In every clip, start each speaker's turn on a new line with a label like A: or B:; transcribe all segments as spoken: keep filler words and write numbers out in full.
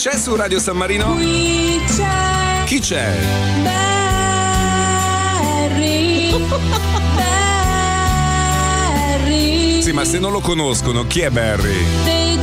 A: c'è su Radio San Marino?
B: Qui c'è.
A: Chi c'è?
B: Barry. Barry.
A: Sì, ma se non lo conoscono, chi è Barry?
B: Dei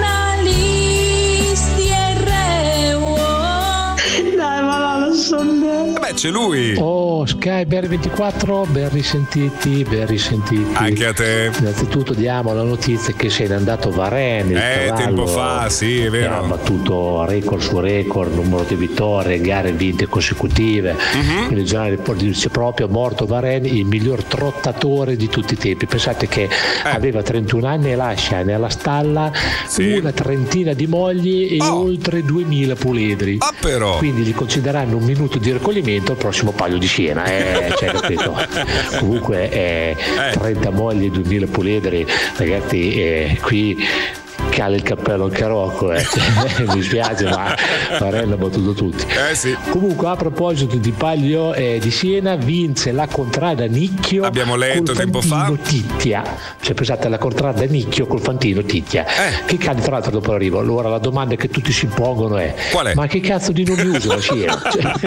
B: giornalisti R U O.
C: Dai, ma no, non so bene.
A: Eh beh, c'è lui.
D: Oh, Sky Barry ventiquattro, ben risentiti, ben risentiti.
A: Anche a te.
D: Innanzitutto diamo la notizia che se n'è andato Varenne.
A: Eh, tempo fa, sì, è vero.
D: Ha battuto record su record, numero di vittorie, gare vinte consecutive.
A: Mm-hmm.
D: Il giornale dice proprio morto Varenne, il miglior trottatore di tutti i tempi. Pensate che
A: Eh.
D: aveva trentuno anni e lascia nella stalla
A: Sì.
D: una trentina di mogli e
A: Oh.
D: oltre duemila puledri.
A: Ah, però.
D: Quindi gli concederanno un minuto di raccoglimento al prossimo paio di Siena, eh, cioè, capito? Comunque eh,
A: Eh.
D: trenta mogli e duemila puledri, ragazzi, eh, qui cala il cappello anche a Rocco, eh. Mi spiace, ma Varenne ha battuto tutti.
A: Eh sì.
D: Comunque, a proposito di Palio eh, di Siena, vince la contrada Nicchio.
A: Abbiamo letto
D: col
A: tempo fa.
D: Fantino Titia. Cioè, pensate alla contrada Nicchio col Fantino Titia,
A: Eh.
D: che cade tra l'altro dopo l'arrivo. Allora la domanda che tutti si pongono è:
A: Qual è?
D: ma che cazzo di nomi usa la Siena? Cioè, no.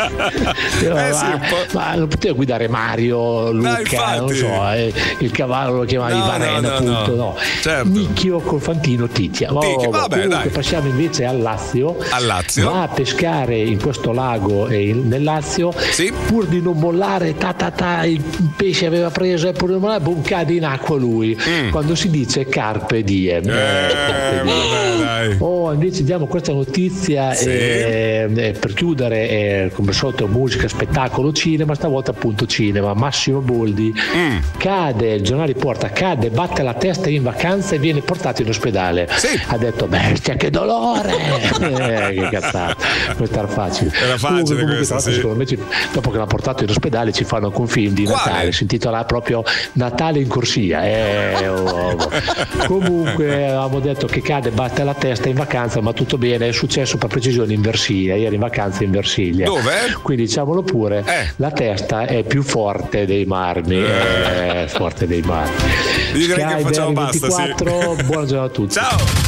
A: Eh sì,
D: ma,
A: un po'.
D: ma non poteva guidare Mario, Luca,
A: infatti.
D: non so, eh, il cavallo lo chiamavi
A: No,
D: Varenne,
A: no, no,
D: appunto,
A: no.
D: no.
A: Certo.
D: Nicchio col Fantino Titia. Oh,
A: Titia, vabbè,
D: comunque
A: dai.
D: passiamo invece al Lazio.
A: Al Lazio.
D: Va a pescare in questo lago e in- nel Lazio,
A: Sì.
D: pur di non mollare, ta ta ta, il pesce aveva preso e pur di non mollare, boom, cade in acqua lui.
A: Mm.
D: Quando si dice carpe diem.
A: Eh,
D: carpe diem.
A: vabbè, dai.
D: Oh, invece diamo questa notizia
A: Sì.
D: eh, eh, per chiudere, eh, come al solito musica, spettacolo, cinema, stavolta appunto cinema. Massimo Boldi
A: Mm.
D: cade, il giornale riporta, cade, batte la testa in vacanza e viene portato in ospedale.
A: Sì.
D: Ha detto, bestia, che dolore! eh, che cazzata, può star facile.
A: Era facile
D: Comunque, comunque,
A: questa,
D: tra l'altro,
A: sì.
D: secondo me ci- dopo che l'ha portato in ospedale ci fanno anche un film di
A: Quale?
D: Natale, si intitola proprio Natale in corsia. Eh, oh, oh. Comunque avevamo detto che cade, batte la testa in vacanza, ma tutto bene, è successo per precisione in Versilia, ieri in vacanza in Versilia.
A: Dove?
D: Quindi diciamolo pure,
A: Eh.
D: la testa è più forte dei marmi,
A: Eh.
D: è forte dei marmi.
A: Io direi che
D: Sky
A: facciamo
D: Barry
A: basta, sì.
D: ventiquattro, buona giornata a tutti.
A: Ciao.